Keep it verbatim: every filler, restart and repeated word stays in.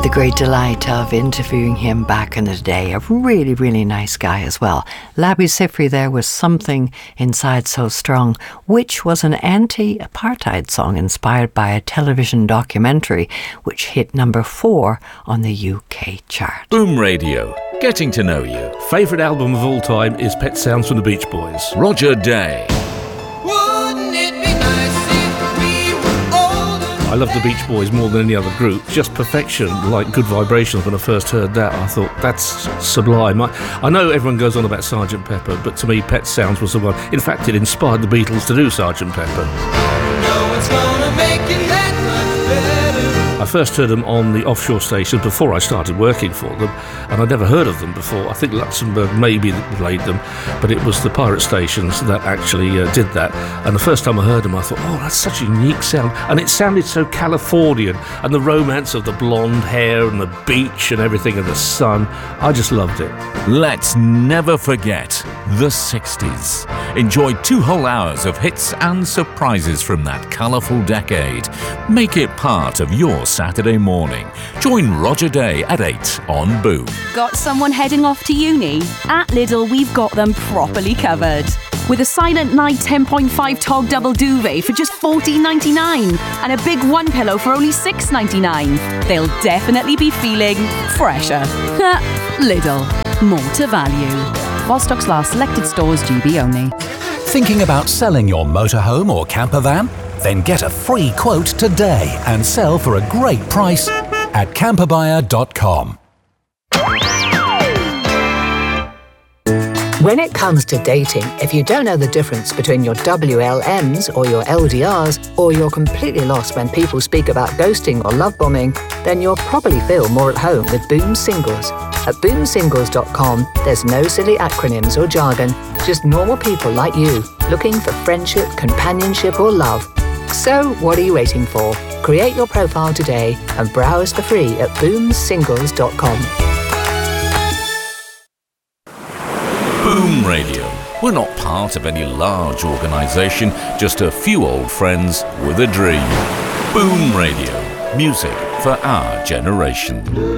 the great delight of interviewing him back in the day. A really, really nice guy as well. Labi Siffre there was Something Inside So Strong, which was an anti-apartheid song inspired by a television documentary which hit number four on the U K chart. Boom Radio, getting to know you. Favourite album of all time is Pet Sounds from the Beach Boys. Roger Day. I love the Beach Boys more than any other group. Just perfection, like Good Vibrations. When I first heard that, I thought, that's sublime. I, I know everyone goes on about Sergeant Pepper, but to me, Pet Sounds was the one. In fact, it inspired the Beatles to do Sergeant Pepper. No one's gonna make it that much better. I first heard them on the offshore station before I started working for them, and I'd never heard of them before. I think Luxembourg maybe played them, but it was the pirate stations that actually uh, did that. And the first time I heard them, I thought, oh, that's such a unique sound. And it sounded so Californian, and the romance of the blonde hair and the beach and everything and the sun. I just loved it. Let's never forget the sixties. Enjoy two whole hours of hits and surprises from that colourful decade. Make it part of your Saturday morning. Join Roger Day at eight on Boom. Got someone heading off to uni? At Lidl, we've got them properly covered. With a Silent Night ten point five Tog Double Duvet for just fourteen ninety-nine and a big one pillow for only six ninety-nine. They'll definitely be feeling fresher. Lidl. More to value. While stocks last, selected stores, G B only. Thinking about selling your motorhome or camper van? Then get a free quote today and sell for a great price at camper buyer dot com. When it comes to dating, if you don't know the difference between your W L Ms or your L D Rs, or you're completely lost when people speak about ghosting or love bombing, then you'll probably feel more at home with Boom Singles. At boom singles dot com, there's no silly acronyms or jargon, just normal people like you, looking for friendship, companionship or love. So, what are you waiting for? Create your profile today and browse for free at boom singles dot com. Boom Radio. We're not part of any large organisation, just a few old friends with a dream. Boom Radio. Music for our generation.